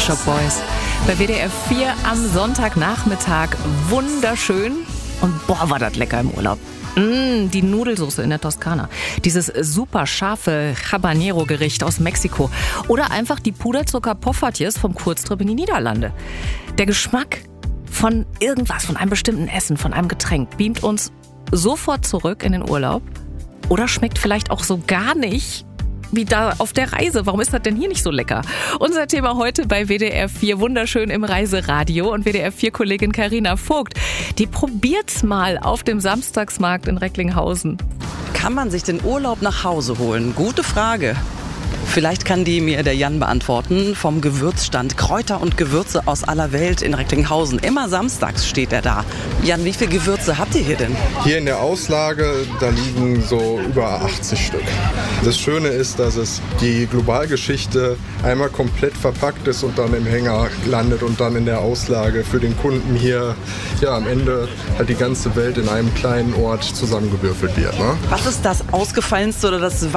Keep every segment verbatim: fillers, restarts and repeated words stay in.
Shop Boys. Bei W D R vier am Sonntagnachmittag. Wunderschön. Und boah, war das lecker im Urlaub. Mmh, die Nudelsoße in der Toskana. Dieses super scharfe Habanero-Gericht aus Mexiko. Oder einfach die Puderzucker-Poffertjes vom Kurztrip in die Niederlande. Der Geschmack von irgendwas, von einem bestimmten Essen, von einem Getränk, beamt uns sofort zurück in den Urlaub. Oder schmeckt vielleicht auch so gar nicht wie da auf der Reise. Warum ist das denn hier nicht so lecker? Unser Thema heute bei W D R vier, wunderschön im Reiseradio. Und W D R vier-Kollegin Carina Vogt, die probiert's mal auf dem Samstagsmarkt in Recklinghausen. Kann man sich den Urlaub nach Hause holen? Gute Frage. Vielleicht kann die mir der Jan beantworten. Vom Gewürzstand. Kräuter und Gewürze aus aller Welt in Recklinghausen. Immer samstags steht er da. Jan, wie viele Gewürze habt ihr hier denn? Hier in der Auslage, da liegen so über achtzig Stück. Das Schöne ist, dass es die Globalgeschichte einmal komplett verpackt ist und dann im Hänger landet und dann in der Auslage für den Kunden hier ja am Ende halt die ganze Welt in einem kleinen Ort zusammengewürfelt wird. Ne? Was ist das ausgefallenste oder das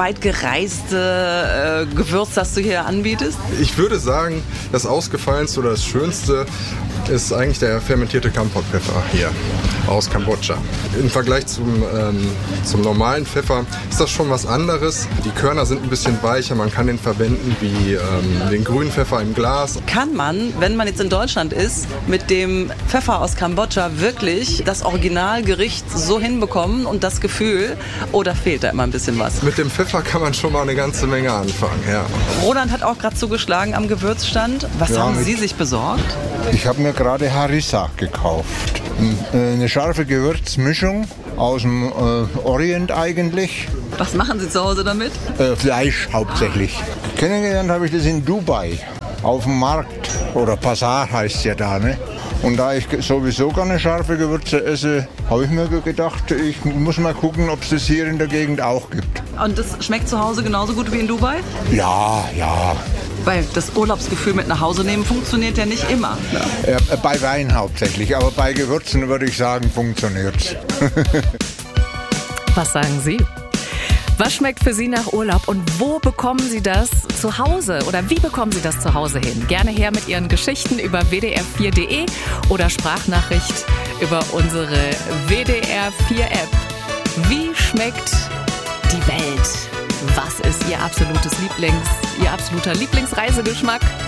weitgereiste äh, Gewürz, das du hier anbietest? Ich würde sagen, das ausgefallenste oder das schönste ist eigentlich der fermentierte Kampotpfeffer hier aus Kambodscha. Im Vergleich zum, ähm, zum normalen Pfeffer ist das schon was anderes. Die Körner sind ein bisschen weicher, man kann den verwenden wie ähm, den grünen Pfeffer im Glas. Kann man, wenn man jetzt in Deutschland ist, mit dem Pfeffer aus Kambodscha wirklich das Originalgericht so hinbekommen und das Gefühl, oder fehlt da immer ein bisschen was? Mit dem Pfeffer kann man schon mal eine ganze Menge anfangen, ja. Roland hat auch gerade zugeschlagen am Gewürzstand. Was Ja, haben mit- Sie sich besorgt? Ich habe mir gerade Harissa gekauft. Eine scharfe Gewürzmischung aus dem äh, Orient eigentlich. Was machen Sie zu Hause damit? Äh, Fleisch hauptsächlich. Kennengelernt habe ich das in Dubai, auf dem Markt. Oder Bazar heißt es ja da, ne? Und da ich sowieso gerne scharfe Gewürze esse, habe ich mir gedacht, ich muss mal gucken, ob es das hier in der Gegend auch gibt. Und das schmeckt zu Hause genauso gut wie in Dubai? Ja, ja. Weil das Urlaubsgefühl mit nach Hause nehmen funktioniert ja nicht immer. Äh, bei Wein hauptsächlich, aber bei Gewürzen würde ich sagen, funktioniert's. Was sagen Sie? Was schmeckt für Sie nach Urlaub und wo bekommen Sie das zu Hause? Oder wie bekommen Sie das zu Hause hin? Gerne her mit Ihren Geschichten über w d r vier punkt d e oder Sprachnachricht über unsere W D R vier App. Wie schmeckt die Welt? Was ist Ihr absolutes Lieblings, Ihr absoluter Lieblingsreisegeschmack?